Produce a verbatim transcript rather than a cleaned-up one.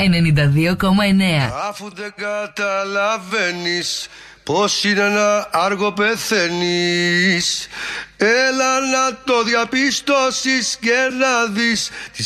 ενενήντα δύο κόμμα εννέα. Αφού δεν καταλαβαίνεις πως είναι ένα άργο πεθαίνεις, έλα να το διαπιστώσεις και να δεις